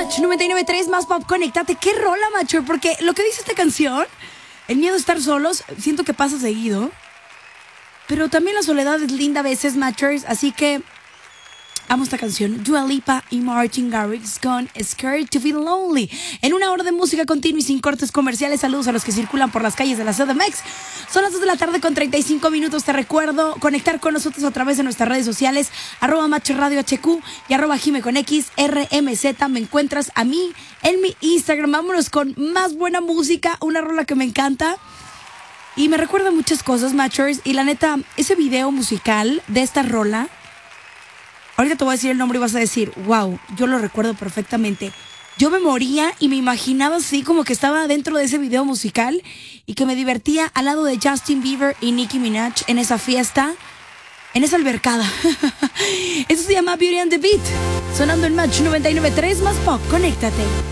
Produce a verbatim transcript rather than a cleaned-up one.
Match noventa y nueve punto tres más pop, conéctate. ¿Qué rola, macho? Porque lo que dice esta canción, el miedo a estar solos, siento que pasa seguido. Pero también la soledad es linda a veces, matchers. Así que amo esta canción. Dua Lipa y Martin Garrix con Scared to Feel Lonely. En una hora de música continua y sin cortes comerciales. Saludos a los que circulan por las calles de la C D M X. Son las dos de la tarde con treinta y cinco minutos. Te recuerdo conectar con nosotros a través de nuestras redes sociales. Arroba Macho Radio H Q y arroba Jime con X, R M Z. Me encuentras a mí en mi Instagram. Vámonos con más buena música. Una rola que me encanta. Y me recuerda muchas cosas, matchers. Y la neta, ese video musical de esta rola, ahorita te voy a decir el nombre y vas a decir, wow, yo lo recuerdo perfectamente. Yo me moría y me imaginaba así como que estaba dentro de ese video musical y que me divertía al lado de Justin Bieber y Nicki Minaj en esa fiesta, en esa albercada. Eso se llama Beauty and the Beat. Sonando en Match noventa y nueve punto tres más pop. Conéctate.